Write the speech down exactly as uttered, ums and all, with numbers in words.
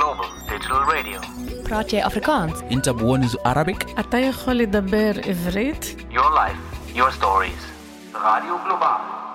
Global Digital Radio. براتي أفريكانس. أنت بونز Arabic. أتا يخلي دبر إفريت. Your life, your stories. Radio Global.